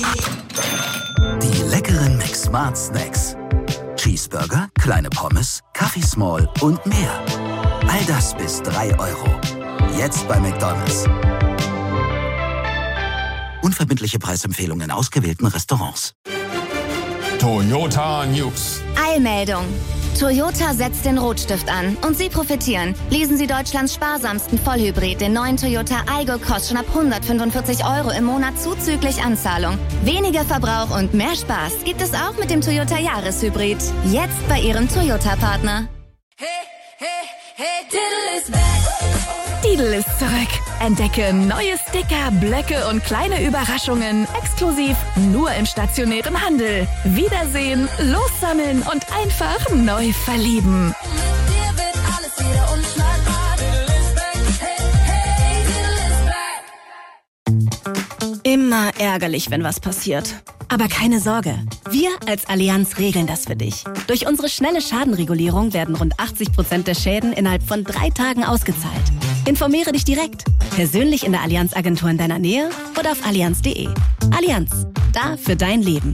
Die leckeren McSmart Snacks. Cheeseburger, kleine Pommes, Kaffee Small und mehr. All das bis 3 €. Jetzt bei McDonald's. Unverbindliche Preisempfehlungen in ausgewählten Restaurants. Toyota News. Eilmeldung. Toyota setzt den Rotstift an und Sie profitieren. Lesen Sie Deutschlands sparsamsten Vollhybrid, den neuen Toyota Aygo, kostet schon ab 145 € im Monat zuzüglich Anzahlung. Weniger Verbrauch und mehr Spaß gibt es auch mit dem Toyota Jahreshybrid. Jetzt bei Ihrem Toyota-Partner. Hey, hey, hey, Diddle is back. Lidl ist zurück. Entdecke neue Sticker, Blöcke und kleine Überraschungen exklusiv nur im stationären Handel. Wiedersehen, lossammeln und einfach neu verlieben. Mit dir wird alles wieder unschlagbar. Diddle is back. Hey, hey, Diddle is back. Immer ärgerlich, wenn was passiert. Aber keine Sorge, wir als Allianz regeln das für dich. Durch unsere schnelle Schadenregulierung werden rund 80% der Schäden innerhalb von 3 Tagen ausgezahlt. Informiere dich direkt, persönlich in der Allianz-Agentur in deiner Nähe oder auf allianz.de. Allianz, da für dein Leben.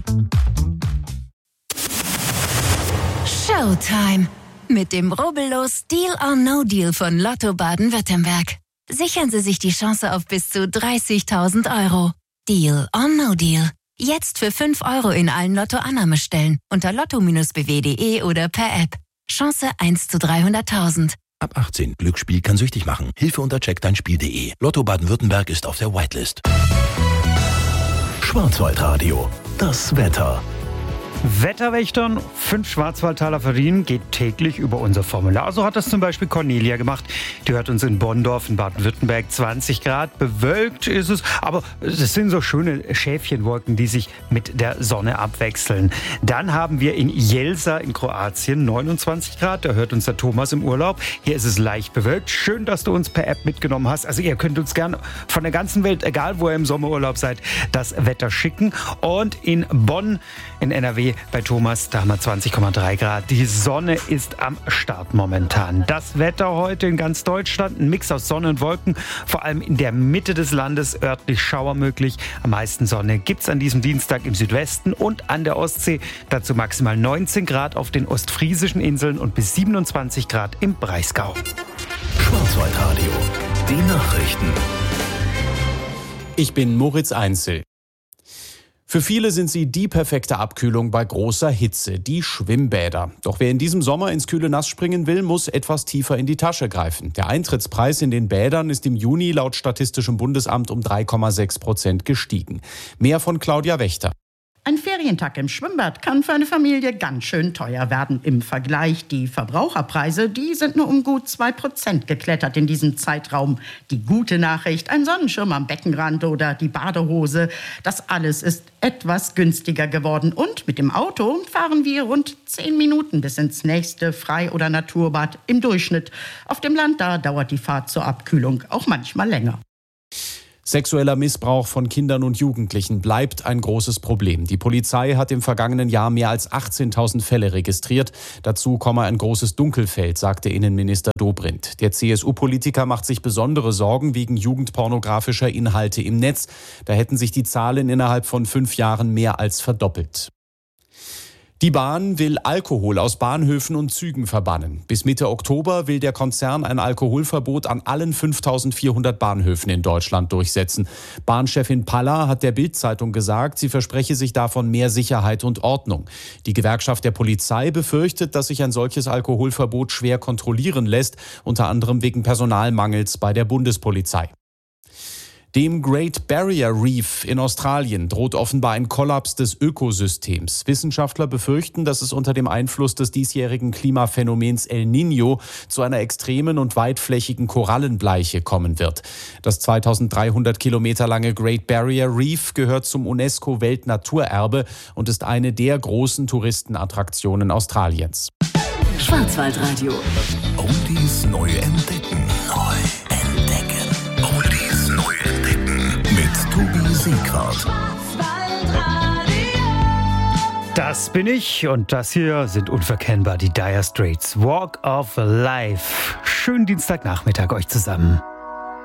Showtime. Mit dem rubbellos Deal or No Deal von Lotto Baden-Württemberg. Sichern Sie sich die Chance auf bis zu 30.000 €. Deal or No Deal. Jetzt für 5 € in allen Lotto-Annahmestellen unter lotto-bw.de oder per App. Chance 1 zu 300.000. Ab 18. Glücksspiel kann süchtig machen. Hilfe unter checkdeinspiel.de. Lotto Baden-Württemberg ist auf der Whitelist. Schwarzwaldradio. Das Wetter. Wetterwächtern 5 Schwarzwaldtaler verdienen geht täglich über unser Formular. So hat das zum Beispiel Cornelia gemacht. Die hört uns in Bonndorf in Baden-Württemberg. 20 Grad, bewölkt ist es. Aber es sind so schöne Schäfchenwolken, die sich mit der Sonne abwechseln. Dann haben wir in Jelsa in Kroatien 29 Grad. Da hört uns der Thomas im Urlaub. Hier ist es leicht bewölkt. Schön, dass du uns per App mitgenommen hast. Also ihr könnt uns gerne von der ganzen Welt, egal wo ihr im Sommerurlaub seid, das Wetter schicken. Und in Bonn in NRW bei Thomas, da haben wir 20,3 Grad. Die Sonne ist am Start momentan. Das Wetter heute in ganz Deutschland, ein Mix aus Sonne und Wolken, vor allem in der Mitte des Landes örtlich Schauer möglich. Am meisten Sonne gibt es an diesem Dienstag im Südwesten und an der Ostsee. Dazu maximal 19 Grad auf den ostfriesischen Inseln und bis 27 Grad im Breisgau. Schwarzwaldradio. Die Nachrichten. Ich bin Moritz Einzel. Für viele sind sie die perfekte Abkühlung bei großer Hitze, die Schwimmbäder. Doch wer in diesem Sommer ins kühle Nass springen will, muss etwas tiefer in die Tasche greifen. Der Eintrittspreis in den Bädern ist im Juni laut Statistischem Bundesamt um 3,6% gestiegen. Mehr von Claudia Wächter. Ein Ferientag im Schwimmbad kann für eine Familie ganz schön teuer werden. Im Vergleich die Verbraucherpreise, die sind nur um gut 2% geklettert in diesem Zeitraum. Die gute Nachricht, ein Sonnenschirm am Beckenrand oder die Badehose, das alles ist etwas günstiger geworden. Und mit dem Auto fahren wir rund 10 Minuten bis ins nächste Frei- oder Naturbad im Durchschnitt. Auf dem Land, da dauert die Fahrt zur Abkühlung auch manchmal länger. Sexueller Missbrauch von Kindern und Jugendlichen bleibt ein großes Problem. Die Polizei hat im vergangenen Jahr mehr als 18.000 Fälle registriert. Dazu komme ein großes Dunkelfeld, sagte Innenminister Dobrindt. Der CSU-Politiker macht sich besondere Sorgen wegen jugendpornografischer Inhalte im Netz. Da hätten sich die Zahlen innerhalb von 5 Jahren mehr als verdoppelt. Die Bahn will Alkohol aus Bahnhöfen und Zügen verbannen. Bis Mitte Oktober will der Konzern ein Alkoholverbot an allen 5.400 Bahnhöfen in Deutschland durchsetzen. Bahnchefin Palla hat der Bild-Zeitung gesagt, sie verspreche sich davon mehr Sicherheit und Ordnung. Die Gewerkschaft der Polizei befürchtet, dass sich ein solches Alkoholverbot schwer kontrollieren lässt, unter anderem wegen Personalmangels bei der Bundespolizei. Dem Great Barrier Reef in Australien droht offenbar ein Kollaps des Ökosystems. Wissenschaftler befürchten, dass es unter dem Einfluss des diesjährigen Klimaphänomens El Niño zu einer extremen und weitflächigen Korallenbleiche kommen wird. Das 2300 Kilometer lange Great Barrier Reef gehört zum UNESCO-Weltnaturerbe und ist eine der großen Touristenattraktionen Australiens. Schwarzwaldradio. Oldies neu entdecken. Oldies neu entdecken. Mit Tobi Seegrad. Das bin ich und das hier sind unverkennbar die Dire Straits. Walk of Life. Schönen Dienstagnachmittag euch zusammen.